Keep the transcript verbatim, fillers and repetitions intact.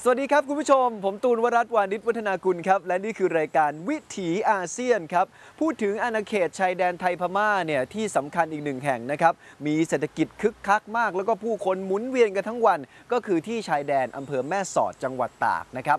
สวัสดีครับคุณผู้ชมผมตูนวรัตน์วานิชวัฒนากุลครับและนี่คือรายการวิถีอาเซียนครับพูดถึงอาณาเขตชายแดนไทยพม่าเนี่ยที่สำคัญอีกหนึ่งแห่งนะครับมีเศรษฐกิจคึกคักมากแล้วก็ผู้คนหมุนเวียนกันทั้งวันก็คือที่ชายแดนอำเภอแม่สอดจังหวัดตากนะครับ